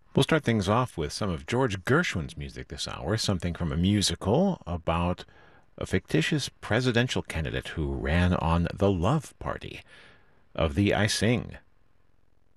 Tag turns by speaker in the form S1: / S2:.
S1: We'll start things off with some of George Gershwin's music this hour, something from a musical about a fictitious presidential candidate who ran on The Love Party of the I Sing